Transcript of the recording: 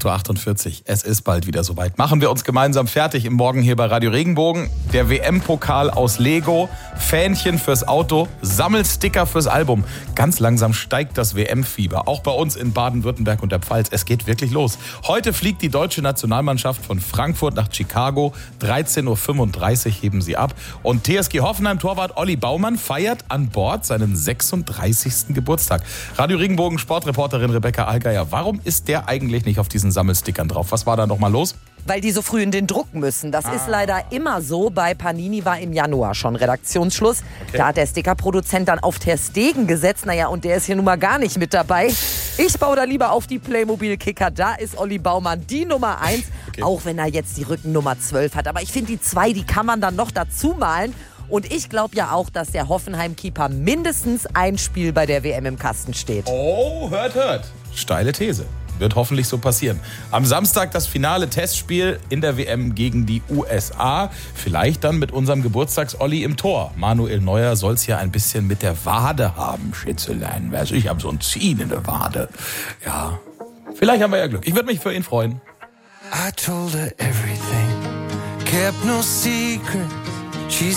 8.48 Uhr. Es ist bald wieder soweit. Machen wir uns gemeinsam fertig im Morgen hier bei Radio Regenbogen. Der WM-Pokal aus Lego, Fähnchen fürs Auto, Sammelsticker fürs Album. Ganz langsam steigt das WM-Fieber. Auch bei uns in Baden-Württemberg und der Pfalz. Es geht wirklich los. Heute fliegt die deutsche Nationalmannschaft von Frankfurt nach Chicago. 13.35 Uhr heben sie ab. Und TSG Hoffenheim-Torwart Olli Baumann feiert an Bord seinen 36. Geburtstag. Radio Regenbogen Sportreporterin Rebecca Allgeier. Warum ist der eigentlich nicht auf diesen Sammelstickern drauf? Was war da nochmal los? Weil die so früh in den Druck müssen. Das ist leider immer so. Bei Panini war im Januar schon Redaktionsschluss. Okay. Da hat der Stickerproduzent dann auf Ter Stegen gesetzt. Naja, und der ist hier nun mal gar nicht mit dabei. Ich baue da lieber auf die Playmobil-Kicker. Da ist Olli Baumann die Nummer 1. Okay. Auch wenn er jetzt die Rückennummer 12 hat. Aber ich finde, die 2, die kann man dann noch dazu malen. Und ich glaube ja auch, dass der Hoffenheim-Keeper mindestens ein Spiel bei der WM im Kasten steht. Oh, hört. Steile These. Wird hoffentlich so passieren. Am Samstag das finale Testspiel in der WM gegen die USA. Vielleicht dann mit unserem Geburtstags-Olli im Tor. Manuel Neuer soll es ja ein bisschen mit der Wade haben, Schitzelein. Ich habe so ein Ziehen in der Wade. Ja, vielleicht haben wir ja Glück. Ich würde mich für ihn freuen. I told her everything, kept no secret.